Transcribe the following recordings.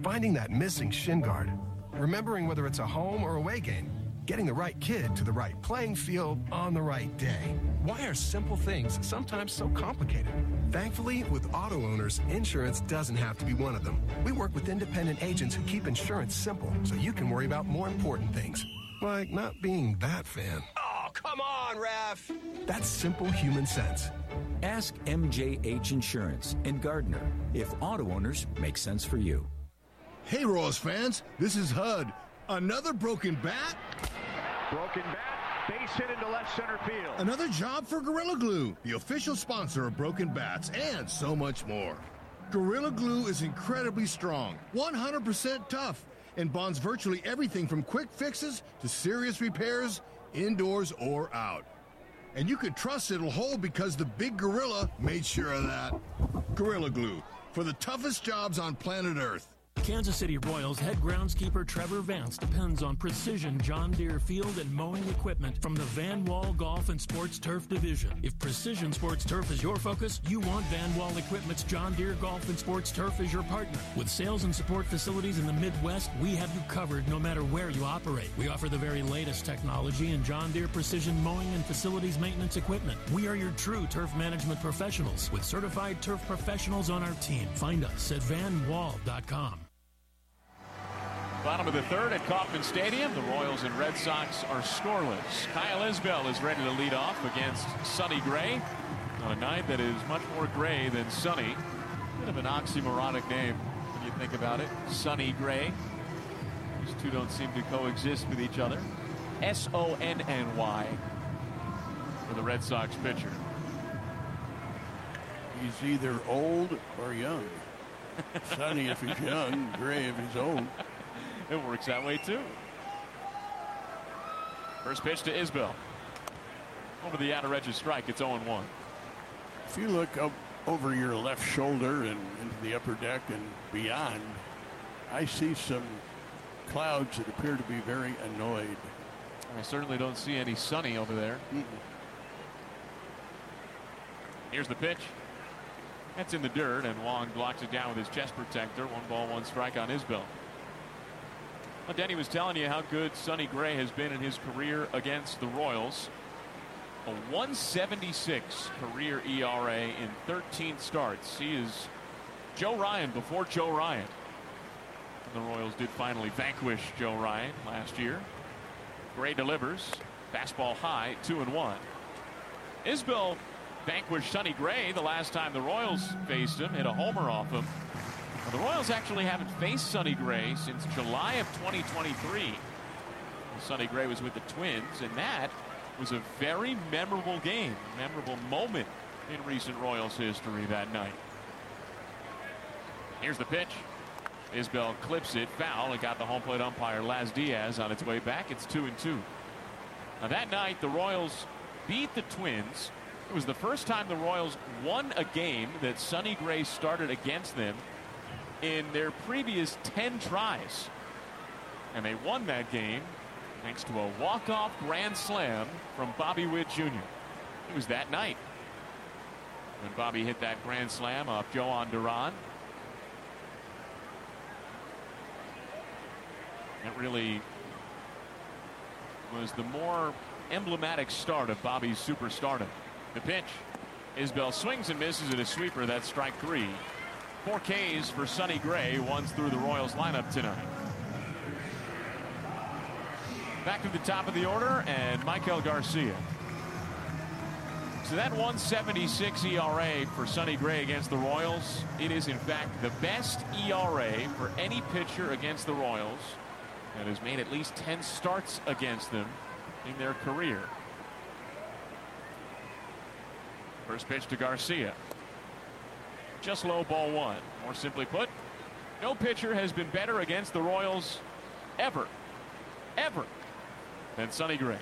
finding that missing shin guard, remembering whether it's a home or away game, getting the right kid to the right playing field on the right day. Why are simple things sometimes so complicated? Thankfully, with Auto Owners, insurance doesn't have to be one of them. We work with independent agents who keep insurance simple so you can worry about more important things, like not being that fan. Oh, come on, ref! That's simple human sense. Ask MJH Insurance in Gardner if Auto Owners make sense for you. Hey, Royals fans, this is HUD. Another broken bat? Broken bat, base hit into left center field. Another job for Gorilla Glue, the official sponsor of broken bats, and so much more. Gorilla Glue is incredibly strong, 100% tough, and bonds virtually everything from quick fixes to serious repairs, indoors or out. And you can trust it'll hold because the big gorilla made sure of that. Gorilla Glue, for the toughest jobs on planet Earth. Kansas City Royals head groundskeeper Trevor Vance depends on precision John Deere field and mowing equipment from the Van Wall Golf and Sports Turf Division. If precision sports turf is your focus, you want Van Wall Equipment's John Deere Golf and Sports Turf as your partner. With sales and support facilities in the Midwest, we have you covered no matter where you operate. We offer the very latest technology in John Deere precision mowing and facilities maintenance equipment. We are your true turf management professionals with certified turf professionals on our team. Find us at vanwall.com. Bottom of the third at Kauffman Stadium. The Royals and Red Sox are scoreless. Kyle Isbell is ready to lead off against Sonny Gray on a night that is much more gray than sunny. Bit of an oxymoronic name when you think about it. Sonny Gray. These two don't seem to coexist with each other. Sonny for the Red Sox pitcher. He's either old or young. Sonny if he's young, Gray if he's old. It works that way too. First pitch to Isbell. Over the outer edge of strike. It's 0-1. If you look up over your left shoulder and into the upper deck and beyond, I see some clouds that appear to be very annoyed. I certainly don't see any Sonny over there. Here's the pitch. That's in the dirt, and Wong blocks it down with his chest protector. 1 ball, 1 strike on Isbell. Well, Denny was telling you how good Sonny Gray has been in his career against the Royals. A 1.76 career ERA in 13 starts. He is Joe Ryan before Joe Ryan. And the Royals did finally vanquish Joe Ryan last year. Gray delivers. Fastball high, 2-1. Isbell vanquished Sonny Gray the last time the Royals faced him, hit a homer off him. Well, the Royals actually haven't faced Sonny Gray since July of 2023. Sonny Gray was with the Twins, and that was a very memorable game, memorable moment in recent Royals history that night. Here's the pitch. Isbell clips it, foul. It got the home plate umpire Laz Diaz on its way back. It's 2-2. Now that night, the Royals beat the Twins. It was the first time the Royals won a game that Sonny Gray started against them in their previous 10 tries. And they won that game thanks to a walk-off grand slam from Bobby Witt Jr. It was that night when Bobby hit that grand slam off Joan Duran. That really was the more emblematic start of Bobby's superstardom. The pitch. Isbell swings and misses at a sweeper. That's strike 3. 4 Ks for Sonny Gray once through the Royals lineup tonight. Back to the top of the order, and Michael Garcia. So that 1.76 ERA for Sonny Gray against the Royals, it is in fact the best ERA for any pitcher against the Royals that has made at least 10 starts against them in their career. First pitch to Garcia. Just low, ball 1. More simply put, no pitcher has been better against the Royals ever than Sonny Gray.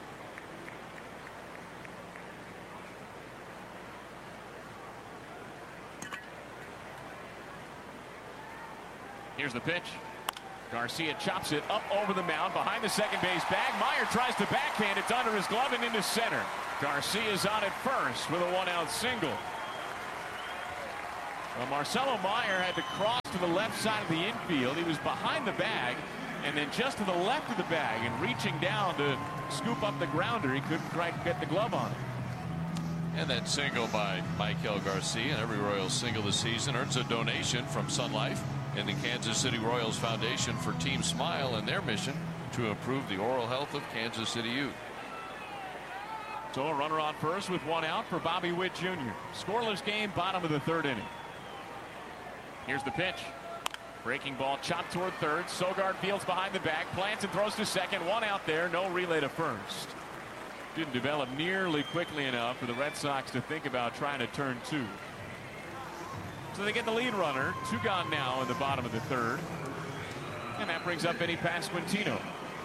Here's the pitch. Garcia chops it up over the mound behind the second base bag. Meyer tries to backhand. It's under his glove and into center. Garcia's on at first with a 1-out single. Well, Marcelo Meyer had to cross to the left side of the infield. He was behind the bag and then just to the left of the bag and reaching down to scoop up the grounder. He couldn't quite get the glove on it. And that single by Michael Garcia, and every Royals single this season earns a donation from Sun Life and the Kansas City Royals Foundation for Team Smile and their mission to improve the oral health of Kansas City youth. So a runner on first with one out for Bobby Witt Jr. Scoreless game, bottom of the third inning. Here's the pitch. Breaking ball chopped toward third. Sogard fields behind the bag, plants and throws to second. One out there, no relay to first. Didn't develop nearly quickly enough for the Red Sox to think about trying to turn two. So they get the lead runner. Two gone now in the bottom of the third. And that brings up Vinny Pasquantino.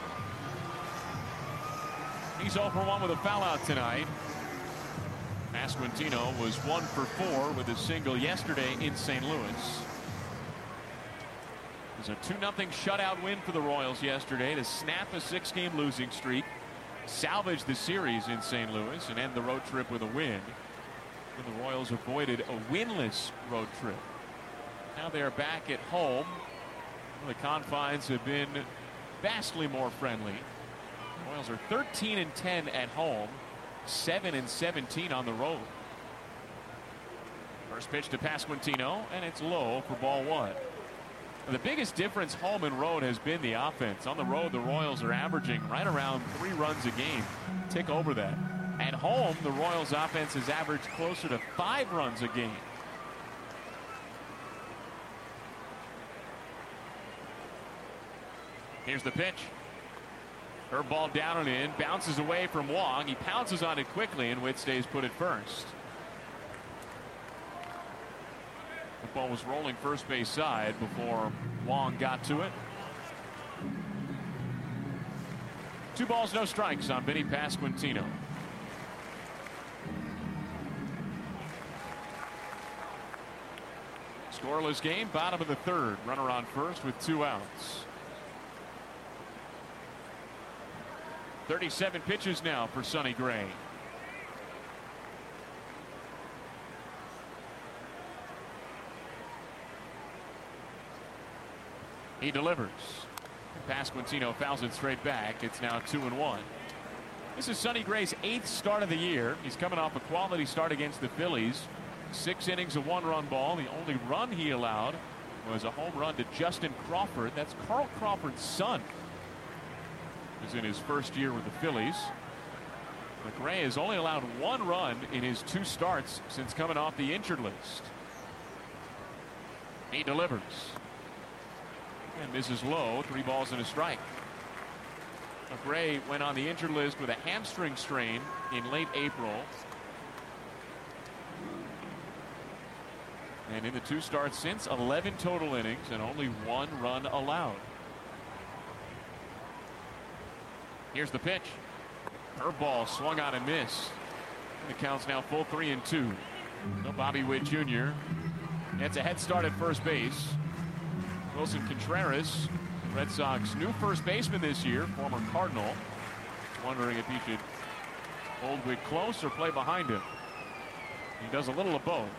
He's 0 for 1 with a foul out tonight. Pasquantino was 1 for 4 with a single yesterday in St. Louis. It was a 2-0 shutout win for the Royals yesterday to snap a 6-game losing streak, salvage the series in St. Louis, and end the road trip with a win. And the Royals avoided a winless road trip. Now they're back at home. The confines have been vastly more friendly. The Royals are 13-10 at home, 7-17 on the road. First pitch to Pasquantino, and it's low for ball one. The biggest difference home and road has been the offense. On the road, the Royals are averaging right around 3 runs a game. Tick over that. At home, the Royals offense has averaged closer to 5 runs a game. Here's the pitch. Curveball down and in, bounces away from Wong. He pounces on it quickly, and Witt stays put at first. The ball was rolling first base side before Wong got to it. 2 balls, no strikes on Vinny Pasquantino. Scoreless game, bottom of the third. Runner on first with 2 outs. 37 pitches now for Sonny Gray. He delivers. Pasquantino fouls it straight back. It's now 2-1. This is Sonny Gray's 8th start of the year. He's coming off a quality start against the Phillies. 6 innings of 1-run ball. The only run he allowed was a home run to Justin Crawford. That's Carl Crawford's son. He's in his first year with the Phillies. But Gray has only allowed 1 run in his 2 starts since coming off the injured list. He delivers. And misses low. 3 balls and a strike. Gray went on the injured list with a hamstring strain in late April. And in the 2 starts since, 11 total innings and only 1 run allowed. Here's the pitch. Curveball swung on and missed. The count's now full 3-2. So Bobby Witt Jr. gets a head start at first base. Wilson Contreras, Red Sox new first baseman this year, former Cardinal. Wondering if he should hold Witt close or play behind him. He does a little of both.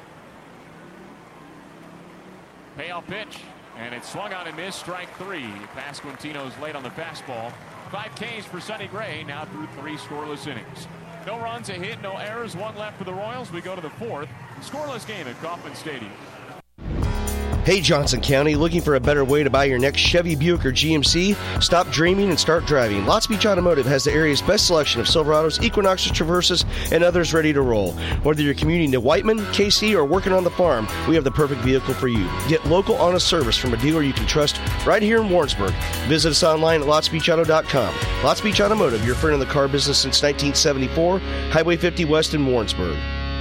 Payoff pitch, and it's swung on and missed. Strike 3. Pasquantino's late on the fastball. 5 Ks for Sonny Gray, now through 3 scoreless innings. No runs, a hit, no errors, 1 left for the Royals. We go to the 4th. Scoreless game at Kauffman Stadium. Hey, Johnson County, looking for a better way to buy your next Chevy, Buick, or GMC? Stop dreaming and start driving. Lots Beach Automotive has the area's best selection of Silverados, Equinoxes, Traverses, and others ready to roll. Whether you're commuting to Whiteman, KC, or working on the farm, we have the perfect vehicle for you. Get local, honest service from a dealer you can trust right here in Warrensburg. Visit us online at LottsBeachAuto.com. Lots Beach Automotive, your friend in the car business since 1974, Highway 50 West in Warrensburg.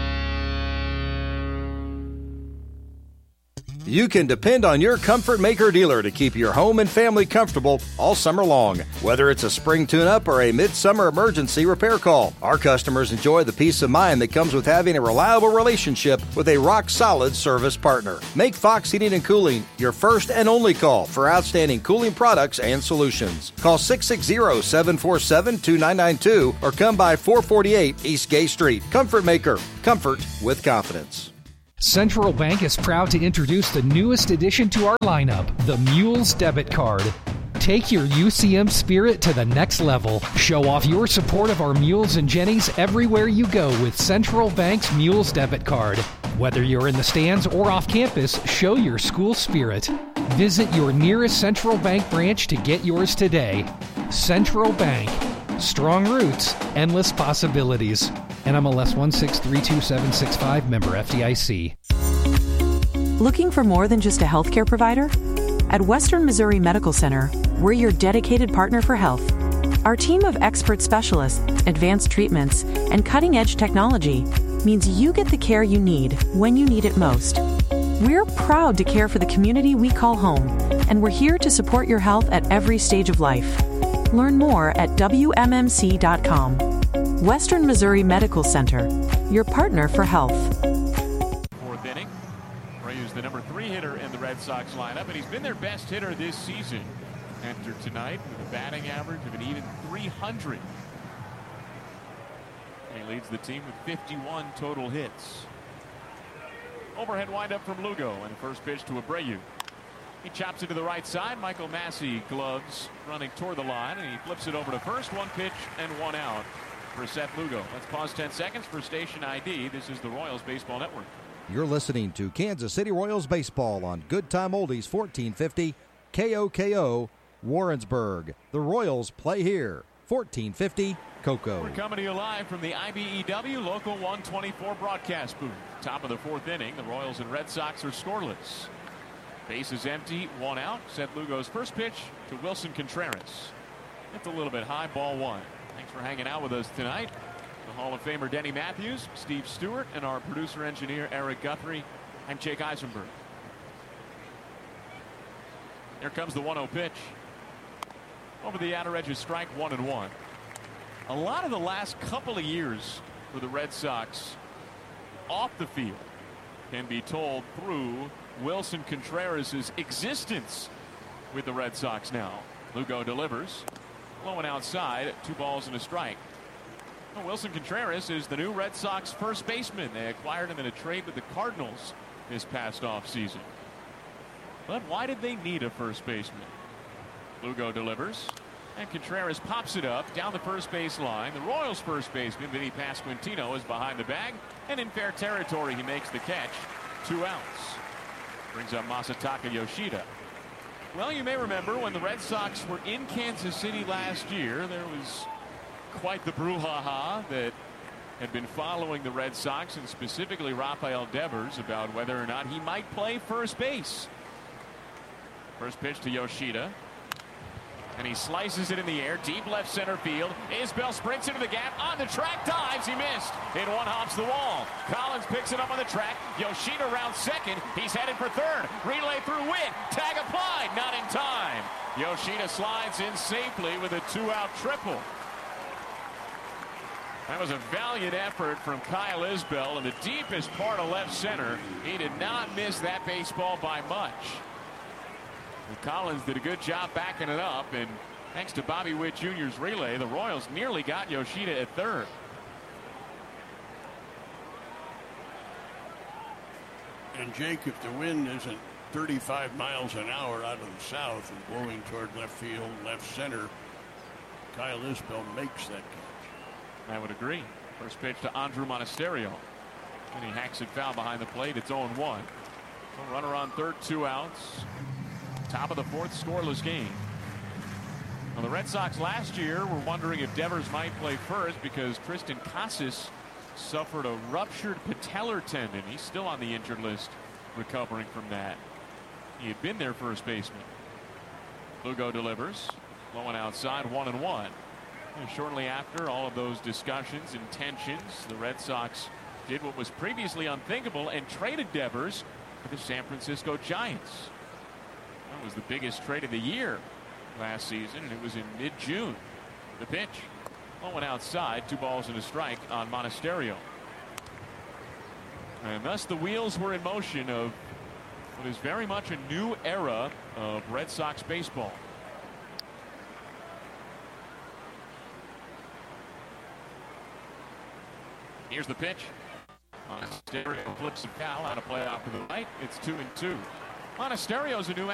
You can depend on your Comfort Maker dealer to keep your home and family comfortable all summer long. Whether it's a spring tune-up or a midsummer emergency repair call, our customers enjoy the peace of mind that comes with having a reliable relationship with a rock-solid service partner. Make Fox Heating and Cooling your first and only call for outstanding cooling products and solutions. Call 660-747-2992 or come by 448 East Gay Street. Comfort Maker. Comfort with confidence. Central Bank is proud to introduce the newest addition to our lineup, the Mules Debit Card. Take your UCM spirit to the next level. Show off your support of our Mules and Jennies everywhere you go with Central Bank's Mules Debit Card. Whether you're in the stands or off campus, show your school spirit. Visit your nearest Central Bank branch to get yours today. Central Bank. Strong roots, endless possibilities. NMLS 1632765, member FDIC. Looking for more than just a healthcare provider? At Western Missouri Medical Center, we're your dedicated partner for health. Our team of expert specialists, advanced treatments, and cutting-edge technology means you get the care you need when you need it most. We're proud to care for the community we call home, and we're here to support your health at every stage of life. Learn more at WMMC.com. Western Missouri Medical Center, your partner for health. Fourth inning. Brayu's the number 3 hitter in the Red Sox lineup, and he's been their best hitter this season. Entered tonight with a batting average of an even .300. He leads the team with 51 total hits. Overhead windup from Lugo, and the first pitch to Abreu. He chops it to the right side. Michael Massey gloves running toward the line, and he flips it over to first. 1 pitch and 1 out for Seth Lugo. Let's pause 10 seconds for station ID. This is the Royals Baseball Network. You're listening to Kansas City Royals Baseball on Good Time Oldies 1450 KOKO Warrensburg. The Royals play here. 1450 Cocoa. We're coming to you live from the IBEW Local 124 broadcast booth. Top of the 4th inning. The Royals and Red Sox are scoreless. Base is empty, 1 out. Seth Lugo's first pitch to Wilson Contreras. It's a little bit high, ball 1. Thanks for hanging out with us tonight. The Hall of Famer Denny Matthews, Steve Stewart, and our producer-engineer Eric Guthrie. I'm Jake Eisenberg. Here comes the 1-0 pitch. Over the outer edge of strike, 1-1. A lot of the last couple of years for the Red Sox off the field can be told through Wilson Contreras' existence with the Red Sox now. Lugo delivers. Low and outside, 2 balls and a strike. Well, Wilson Contreras is the new Red Sox first baseman. They acquired him in a trade with the Cardinals this past offseason. But why did they need a first baseman? Lugo delivers, and Contreras pops it up down the first base line. The Royals first baseman, Vinny Pasquantino, is behind the bag, and in fair territory he makes the catch. 2 outs. Brings up Masataka Yoshida. Well, you may remember when the Red Sox were in Kansas City last year, there was quite the brouhaha that had been following the Red Sox, and specifically Rafael Devers, about whether or not he might play first base. First pitch to Yoshida. And he slices it in the air, deep left center field. Isbell sprints into the gap, on the track, dives, he missed. Hit 1, hops the wall. Collins picks it up on the track. Yoshida round second, he's headed for third. Relay through Witt, tag applied, not in time. Yoshida slides in safely with a 2-out triple. That was a valiant effort from Kyle Isbell in the deepest part of left center. He did not miss that baseball by much. And Collins did a good job backing it up, and thanks to Bobby Witt Jr.'s relay, the Royals nearly got Yoshida at third. And Jake, if the wind isn't 35 miles an hour out of the south and blowing toward left field, left center, Kyle Isbell makes that catch. I would agree. First pitch to Andrew Monasterio, and he hacks it foul behind the plate. It's 0-1. So runner on third, 2 outs. Top of the 4th, scoreless game. Well, the Red Sox last year were wondering if Devers might play first because Tristan Casas suffered a ruptured patellar tendon. He's still on the injured list, recovering from that. He had been their first baseman. Lugo delivers. Low and outside, 1-1. And shortly after all of those discussions and tensions, the Red Sox did what was previously unthinkable and traded Devers for the San Francisco Giants. That was the biggest trade of the year last season, and it was in mid-June. The pitch. Low and outside, 2 balls and a strike on Monasterio. And thus the wheels were in motion of what is very much a new era of Red Sox baseball. Here's the pitch. Monasterio flips a foul on a play off to the right. It's 2-2. Monasterio's a new